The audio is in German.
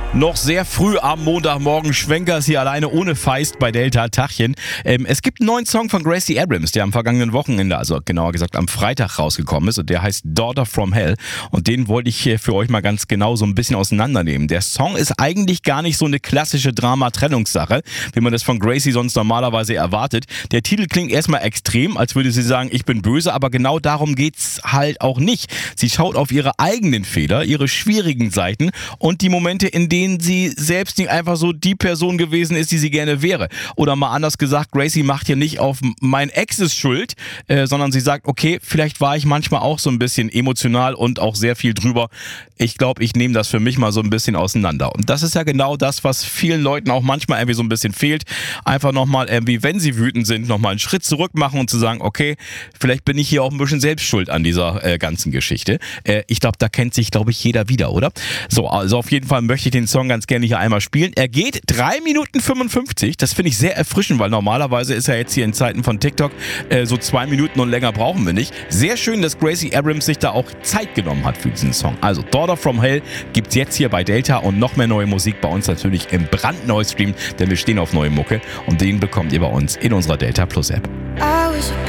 Noch sehr früh am Montagmorgen, Schwenkers hier alleine ohne Feist bei Delta Tachchen. Es gibt einen neuen Song von Gracie Abrams, der am vergangenen Wochenende, also genauer gesagt am Freitag rausgekommen ist, und der heißt Daughter from Hell, und den wollte ich für euch mal ganz genau so ein bisschen auseinandernehmen. Der Song ist eigentlich gar nicht so eine klassische Drama-Trennungssache, wie man das von Gracie sonst normalerweise erwartet. Der Titel klingt erstmal extrem, als würde sie sagen, ich bin böse, aber genau darum geht's halt auch nicht. Sie schaut auf ihre eigenen Fehler, ihre schwierigen Seiten und die Momente, in denen sie selbst nicht einfach so die Person gewesen ist, die sie gerne wäre. Oder mal anders gesagt, Gracie macht hier nicht auf mein Ex ist schuld, sondern sie sagt, okay, vielleicht war ich manchmal auch so ein bisschen emotional und auch sehr viel drüber. Ich glaube, ich nehme das für mich mal so ein bisschen auseinander. Und das ist ja genau das, was vielen Leuten auch manchmal irgendwie so ein bisschen fehlt. Einfach nochmal irgendwie, wenn sie wütend sind, nochmal einen Schritt zurück machen und zu sagen, okay, vielleicht bin ich hier auch ein bisschen selbst schuld an dieser ganzen Geschichte. Ich glaube, da kennt sich, glaube ich, jeder wieder, oder? So, also auf jeden Fall möchte ich den Song ganz gerne hier einmal spielen. Er geht 3 Minuten 55. Das finde ich sehr erfrischend, weil normalerweise ist er jetzt hier in Zeiten von TikTok so 2 Minuten und länger brauchen wir nicht. Sehr schön, dass Gracie Abrams sich da auch Zeit genommen hat für diesen Song. Also Daughter from Hell gibt's jetzt hier bei Delta und noch mehr neue Musik bei uns natürlich im brandneuen Stream, denn wir stehen auf neue Mucke und den bekommt ihr bei uns in unserer Delta Plus App.